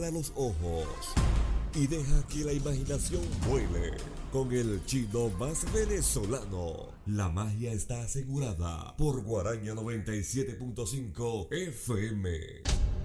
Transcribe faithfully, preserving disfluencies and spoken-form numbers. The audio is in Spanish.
Cierra los ojos y deja que la imaginación vuele. Con el chino más venezolano, la magia está asegurada por Guaraña noventa y siete punto cinco F M.